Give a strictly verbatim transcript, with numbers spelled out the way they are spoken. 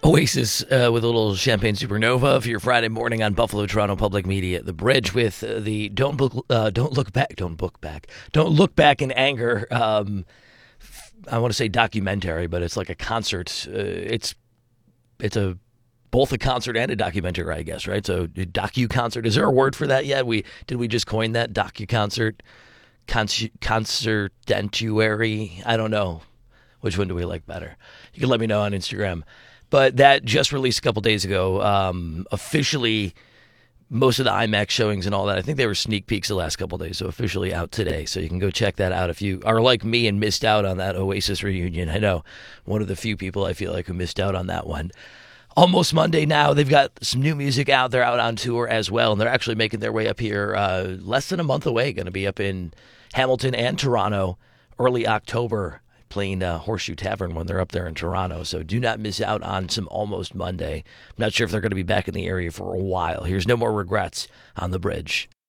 Oasis uh, with a little Champagne Supernova for your Friday morning on Buffalo Toronto Public Media at the Bridge with uh, the Don't Book, uh, Don't Look Back, Don't Book Back, Don't Look Back in Anger. Um, I want to say documentary, but it's like a concert. Uh, it's it's a both a concert and a documentary, I guess, right? So docu concert. Is there a word for that yet? We did we just coin that docu concert, Concer- concertentuary? I don't know. Which one do we like better? You can let me know on Instagram. But that just released a couple days ago. Um, officially, most of the IMAX showings and all that, I think they were sneak peeks the last couple days, so officially out today. So you can go check that out if you are like me and missed out on that Oasis reunion. I know one of the few people I feel like who missed out on that one. Almost Monday now. They've got some new music out. They're out on tour as well, and they're actually making their way up here uh, less than a month away. Going to be up in Hamilton and Toronto early October, playing uh, Horseshoe Tavern when they're up there in Toronto. So do not miss out on some Almost Monday. I'm not sure if they're going to be back in the area for a while. Here's No More Regrets on the Bridge.